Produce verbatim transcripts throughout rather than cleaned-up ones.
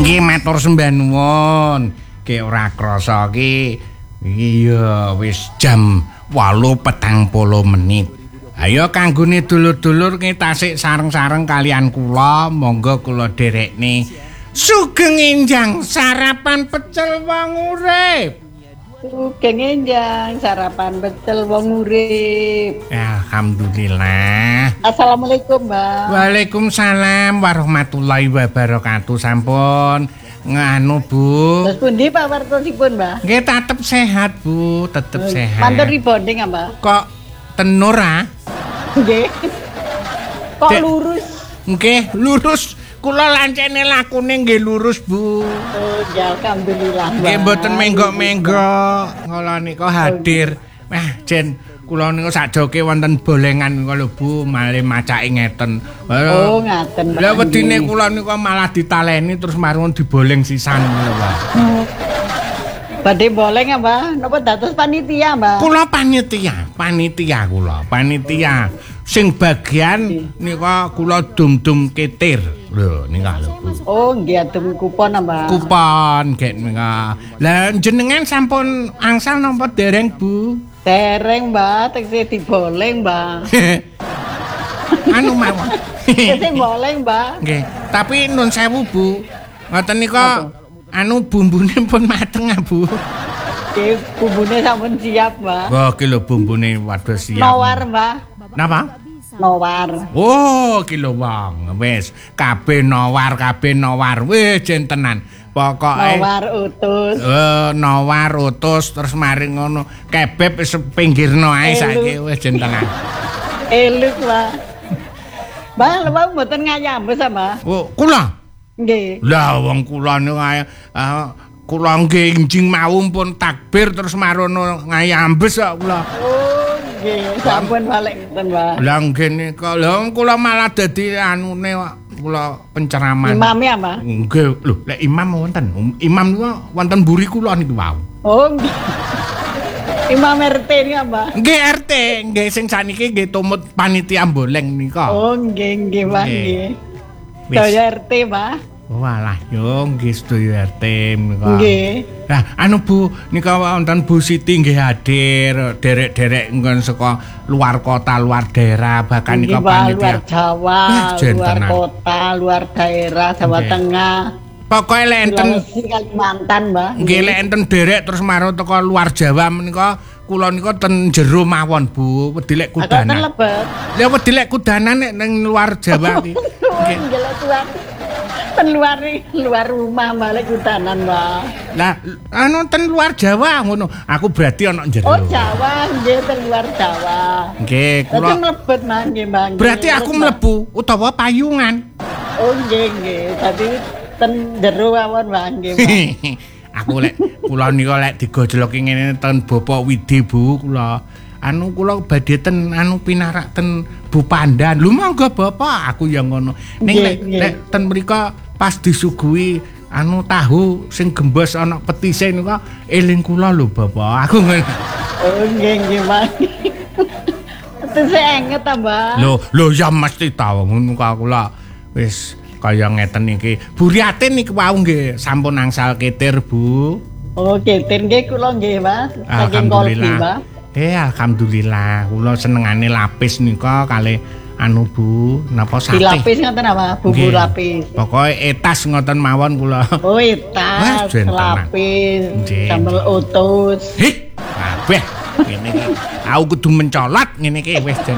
Nggih matur sembah nuwun. Ki ora krasa ki iya wis jam wolu petang puluh menit. Ayo kanggone dulur-dulur ki tasik sareng-sareng kalian kula, monggo kula derekne sugeng enjang sarapan pecel wong urip. Sugeng enjang sarapan pecel wong urip. Alhamdulillah. Assalamualaikum, Mbak. Waalaikumsalam warahmatullahi wabarakatuh. Sampun nganu, Bu. Terus pundi Pak wartosipun, Mbak? Nggih tetep sehat, Bu, tetep sehat. Mantur rebonding, Mbak. Kok tenur ah? Nggih. Kok Dek. lurus? Nggih, lurus. Kula lancene lakune nggih lurus, Bu. Oh, ya alhamdulillah. Nggih mboten menggok-menggok. Kula nika hadir. Wah, jen kula niku sakjoke wonten bolengan niku lho, Bu, malih macake ngeten. Oh, ngaten. Lah wedine kula niku malah ditaleni terus marun diboleng sisan lho, Pak. Badhe boleng ya, Mbak? Napa dados panitia, Mbak? Kula panitia, panitia kula, panitia. Sing bagian nika kula dum-dum ketir. Lho, nika lho, Bu. Oh, nggih adem kupon, Mbak. Kupon gek nika. Lah jenengan sampun angsal napa dereng, Bu? Dereng, Mbak, tekse diboleng, Mbak. Anu mawon. Tekse boleng, Mbak. Nggih, tapi nun sewu, Bu. Ngoten nika anu bumbune pun mateng, Bu. Nggih, bumbune sampun siap, Mbak. Wah, ki lho bumbune waduh siap. Nawar, Mbak. Napa? Nawar. Oh, ki lho wong. Wis, kabeh nawar, kabeh nawar. Wis jen tenan. Pokoke Nawar utus. Eh, nawar utus terus mari ngono. Kebeb wis pinggirno ae saiki wis jen tenan. Eluk, Mbak. Mbak, lha mboten ngayambes, Mbak. Oh, kula. Nggih. Lah wong kula niku kaya uh, kula nggih enjing mau pun takbir terus marono ngayambes kok kula. Oh, nggih, sampun balik ngoten, Mbak. Lah nggih nika lha kula malah dadi anune kok kula penceraman. Imam ya, Mbak? Nggih, lho lek imam wonten. Imam niku wonten mburi kula niku wau. Oh, nggih. Imam R T ni, Mbak. Nggih R T, nggih sing saniki nggih tumut panitia boleng nika. Oh, nggih, nggih, Mbak, nggih. Sedaya R T, Mbak. Walah, yo nggih sedaya R T nika. Nggih. Nah, anu Bu, nika wonten Bu Siti nggih hadir, derek-derek nggon saka luar kota, luar daerah, bahkan nika panitia. Luar Jawa, Eh, luar tenan. kota, luar daerah, Jawa Nggih. Tengah. Pokoke lek enten Sulawesi, Kalimantan, Mbak. nggih lek enten derek terus marang teko luar Jawa menika kula nika ten jero mawon Bu, wedi lek Aku ten kudanan. lebet. Ya wedi lek kudanan nek ning luar Jawa iki. Nggih. Nggih, lek tuan. Ten luar luar rumah balik hudanan, Mbak. Lah anu ten luar Jawa ngono. Aku berarti ana jero. Oh, Jawa, nggih ten luar Jawa. Nggih, Kula kula mlebet Mbak, nggih, Mbak. berarti aku mlebu utawa payungan. Oh, nggih, nggih. Tadi ten jero mawon, Mbak, nggih, Mbak. Aku lek kula nika lek digojloki ngene ten Bapak Widi Bu kula anu kula badhe ten anu pinarak ten Bu Pandan. Lho monggo Bapak, aku ya ngono. Ning Nggih, lek nggih. lek ten mriko pas disuguhi anu tahu sing gembos ana petise niku eling kula lho Bapak. Aku ngono. Oh, nggih, nggih, Mbak. Itu saya inget, ta, Mbak. Lho, lho ya mesti tahu ngono kula wis kaya ngeten iki. Buriatin niku wau nggih sampun angsal ketir, Bu. Oh, ketir nggih kula nggih, Mbak. Saking Kolbi, Mbak. Eh alhamdulillah, kula senengane lapis nika kalih anu Bu, napa sate. Dilapis ngoten apa? Bumbu Nggih. lapis. Pokoke etas ngoten mawon kula. Oh, Wah, itas, jen tenan. lapis, Nggih. sambel utus. Hih, kabeh ngene iki. Aku kudu mencolot ngene iki wis jen.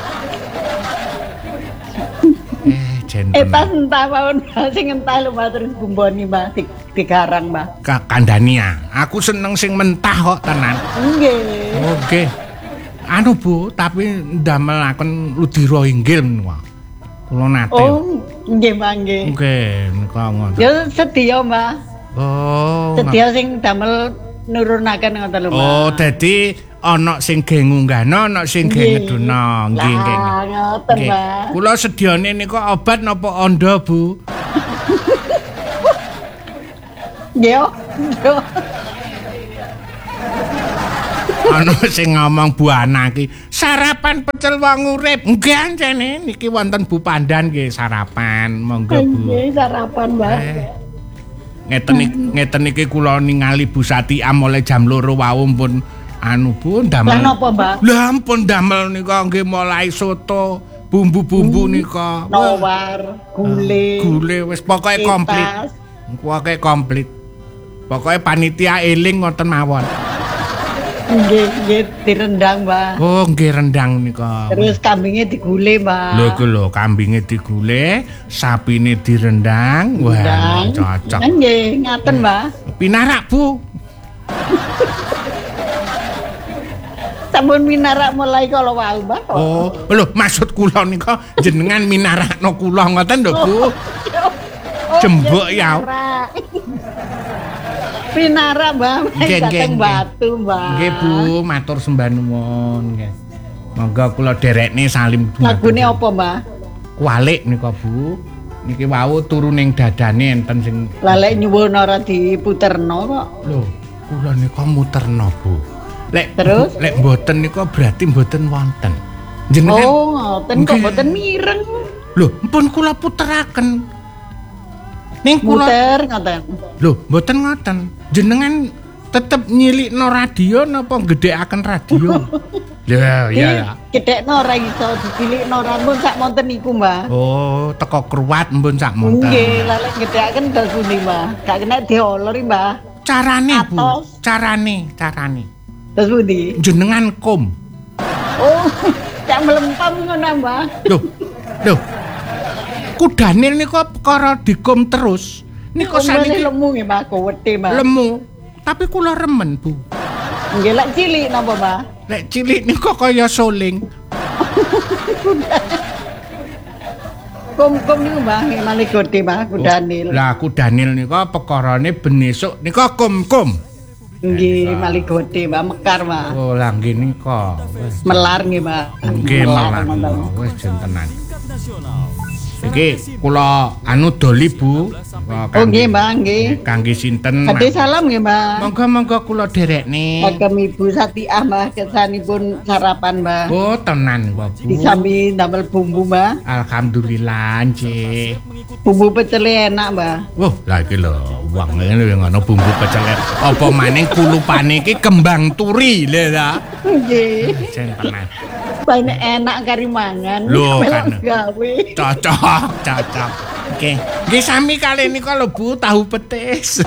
Eh, jen. Etas entah mawon, Mbak. Sing entah lho, Mbak, terus bumboni, Mbak, di, digarang, Mbak. Ka kandhania. Aku seneng sing mentah kok tenan. Nggih. Oke. Anu Bu, tapi ndamelaken ludira inggil menika. Kula nate. Oh, nggih, Mbak, nggih. Nggih, nika ngoten. Ya sedia, Mbak. Oh. Sedia sing damel nurunaken ngoten lho, Mbak. Oh, dadi ana sing ge ngunggahno, ana sing ge Nggih. ngedono. Nggih, nggih. Lah, ngoten, Nggih. Mbak. Kula sediane nika obat napa anda, Bu? Nggih. oh. Ana sing ngomong Bu Ana ki, sarapan pecel wong urip. Nggih ancene niki wonten Bu Pandan nggih sarapan. Monggo Bu. Nggih, sarapan, Mbak. Eh, ngeten iki ngeten iki kula ningali Bu Satia mulai jam loro wau pun anu Bu ndamel. Lah napa, Mbak? Lah ampun damel nika nggih mulai soto, bumbu-bumbu nika. Nawar, gule. Gule wis pokoke komplit. Pokoke komplit. Pokoke panitia eling ngoten mawon. Nggih, nggih direndang, Mbak. Oh, nggih rendang nika. Terus kambingnya digule, Mbak. Lho iku lho, kambinge digule, sapine direndang. Wah, cocok. Nggih, ngaten, Mbak. Pinarak, Bu. Sampun minarak mulai kala wau, Mbak. Oh, lho maksud kula nika jenengan minarakno kula ngoten lho, Bu. Jembuk ya. Pinarak, Mbak. Nggih, nggih, Dateng batu, Mbak. Nggih, Bu, matur sembah nuwun, nggih. Monggo kula derekne salim Lagune apa, Mbak? Kualik nika, Bu. Niki wau turu ning dadane enten sing Lalek nyuwun ora diputerno kok. lho, kula nika muterno, Bu. Lek Terus? lek mboten nika berarti mboten wonten. Jenengan Oh, ngoten kok Nggih. mboten mireng. lho, mpun kula puteraken. Ning kula Muter ngoten. lho, mboten ngoten. Jenengan tetep nyilikno radio napa gedhekaken radio? Ya, ya, ya. Gedhekno ora iso dicilikno ora mun sak monten niku, Mbak. Oh, teko kruwat mpun sak monten. Nggih, lalek gedhekaken dos pundi, Mbak. Gak kena diolori, Mbak. Carane, Bu. Atos. Carane, carane. Dos pundi? Jenengan kum. Oh, cak melempam ngono, Mbak. Loh. Loh. Kudane nika perkara dikum terus. Nika saniki lemu nggih, Mbak, kuwete, Mbak. lemu. Tapi kula remen, Bu. Nggih, lek cilik napa, Mbak? Lek cilik nika kaya soling. Kum-kum niku, Mbak, nggih malih gede, Mbak, kudanil. Lah kudanil nika pekarane benesuk nika kum-kum. Nggih, malih gede, Mbak, mekar, Mbak. Oh, lah nggih nika. Melar nggih, Mbak. Nggih malah. Wis jentenan. Iki kula anu doli, Bu. Oh nggih, Mbak, nggih. Kangge sinten? Badhe salam nggih, Mbak. Monggo-monggo kula derekne. Kagem Ibu Satia, Mbak, kesanipun sarapan, Mbak. Oh, tenan, Bu. Disambi ndamel bumbu, Mbak. Alhamdulillah, nggih. Bumbu pecele enak, Mbak. Wah, lah iki lho, wong ngene ngono bumbu pecel. Apa maning kulupane iki kembang turi lho ta. Nggih. Jen tenan. Banyak enak kari mangan. Lho, Melok kan. gawe. Cocok, cocok. Oke. Nggih sami kali nika lho Bu, tahu petis.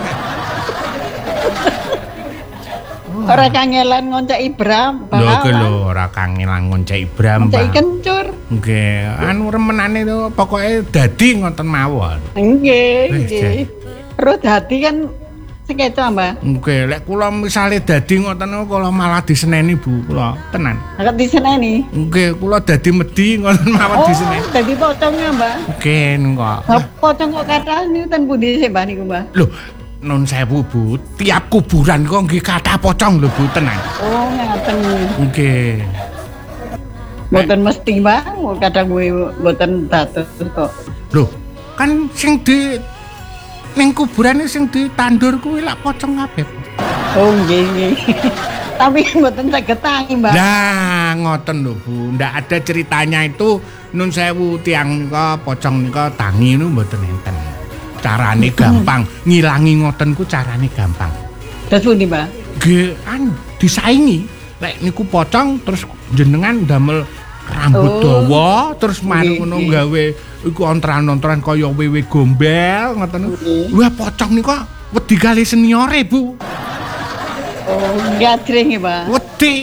Ora kangelan ngoncak Ibram. Lho iki lho ora kangelan ngoncek Ibram, Ngoncak Pak. kencur. Nggih, anu remenane to pokoke dadi ngoten mawon. Nggih, Wis, nggih. Terus dadi kan sekeca, Mbak. Nggih, lek kula misale dadi ngoten niku kula malah diseneni Bu, kula tenan. Agak diseneni. Nggih, kula dadi medhi ngoten mawon Oh, diseneni. dadi pocongnya, Mbak. Nggih, kok. Lah, pocong kok kathah niku ten pundi sih, Mbak niku, Mbak? Lho, nun sewu Bu, tiap kuburan kok nggih kathah pocong lho Bu, tenan. Oh, ngaten. Nggih. Mboten mesti, Mbak. Kadang kuwi mboten dados kok. Lho, kan sing di ning kuburan sing ditandur kuwi lak pocong kabeh. Oh, nggih, nggih. Tapi mboten saged tangi, Mbak. Nah, ngoten lho Bu, ndak ada ceritanya itu nun sewu tiang nika pocong nika tangi niku mboten enten. Carane gampang, ngilangi ngoten ku carane gampang. Terus pundi, Mbak? Nggih, anu disaingi. Lek niku pocong terus jenengan damel rambut Oh. dawa terus mari Nggih, ngono nggih. gawe iku ontran-ontran kaya wewe gombel ngoten niku. Nggih. Wah, pocong niku wedi kali seniore, Bu. Oh, gadring ya, Mbak. Wedi.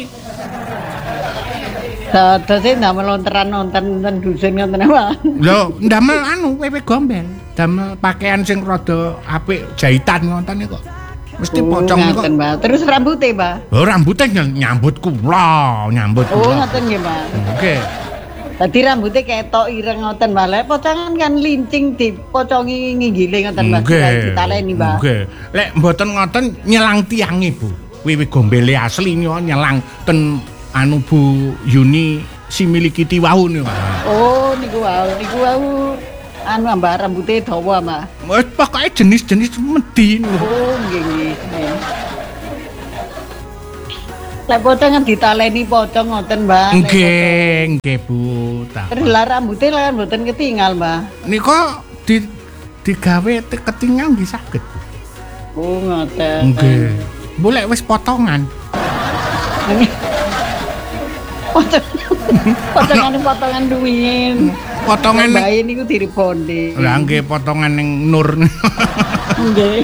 Dados e ndamel lonteran-lonteran ten dusun ngoten, Mbak. Lho, ndamel anu wewe gombel, damel pakaian sing rada apik jahitan ngoten niku. Mesti Oh, pocong niku. ngaten, Mbak. Terus rambutnya, Mbak. Oh, rambutnya ny- nyambut kula, nyambut Oh, kula. ngoten nggih, Mbak. Nggih. Tadi rambutnya ketok ireng ngoten, Mbak. Lek pocongan kan lincing dipocongi nginggile ngoten, Mbak. Nggih. Ditaleni, Mbak. Nggih. Lek mboten ngoten nyelang tiange, Bu. Wiwi gombele asli nyo nyelang ten anu Bu Yuni si miliki tiwau niku. Oh, niku wau, niku wau anu, Mbak, rambutnya dawa, Mbak. Wes pokoke jenis-jenis medhi niku. Oh, nggih, nggih. nggih. Lek pocong kan ditaleni pocong ngoten, Mbak. Lek Nggih, nggih Bu. Tak. Terus lah rambutnya lah mboten ketinggal, Mbak. Nika di digawe te- ketinggal nggih saged. Bu. Oh, ngoten. Nggih. Boleh wis potongan. Potongan potongan duwin. Potongan bayi niku diribonde. Lah nggih potongan ning Nur. Nggih.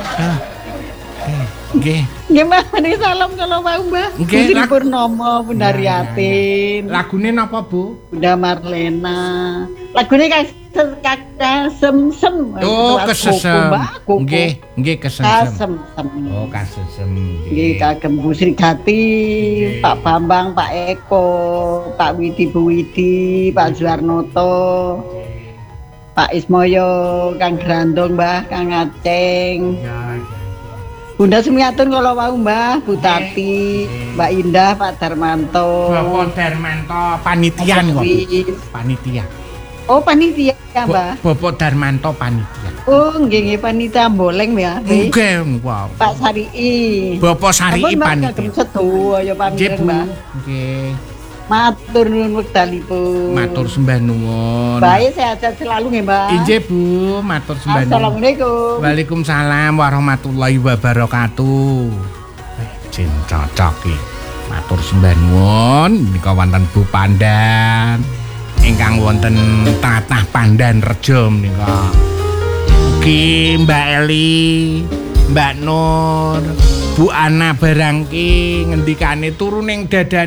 Nggih. Nggih Mbah, menika salam kalau mau Mbah. Nggih, Putri Purnomo, Bunda Riatin. Lagune napa, Bu? Bunda Marlena. Lagune kakak sem-sem. Oh, kesesem. Nggih, nggih kesesem. Kasem-sem. Oh, kasesem nggih. Kagem Bu Srigati, Pak Bambang, Pak Eko, Pak Widi Bu Widi, Pak Juarnoto. Pak Ismoyo, Kang Grandong, Mbah, Kang Aceng. Bunda Sumiatun kalau mau Mbah, Bu Tati, Mbak Indah, Pak Darmanto. Bapak Darmanto panitia niku. Panitia. Oh, panitia, Mbah. Bapak Darmanto panitia. Oh, nggih nggih panitia boleng ya. Nggih, wow. Pak Sarii. Bapak Sarii panitia. Kagem sedo ya pamireng, Mbah. Nggih. Matur nuwun wekdalipun. Matur sembah nuwun. Baik, sehat-sehat selalu nggih, Mbah. Injih, Bu, matur sembah nuwun. Assalamualaikum. Waalaikumsalam warahmatullahi wabarakatuh. Eh, jin cocok iki. Matur sembah nuwun menika wonten Bu Pandan ingkang wonten Tatah Pandan Rejo menika. Ugi Mbak Eli, Mbak Nur, Bu Ana Barangki ngendikane turu ning dadane